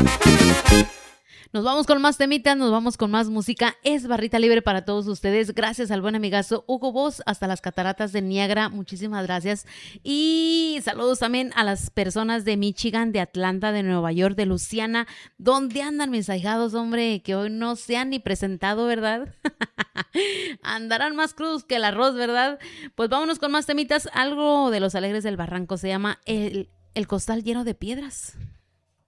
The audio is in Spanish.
Nos vamos con más temitas, nos vamos con más música. Es barrita libre para todos ustedes. Gracias al buen amigazo Hugo Boss hasta las cataratas de Niágara. Muchísimas gracias. Y saludos también a las personas de Michigan, de Atlanta, de Nueva York, de Luciana. ¿Dónde andan mis ahijados, hombre? Que hoy no se han ni presentado, ¿verdad? Andarán más crudos que el arroz, ¿verdad? Pues vámonos con más temitas. Algo de los Alegres del Barranco se llama El costal lleno de piedras.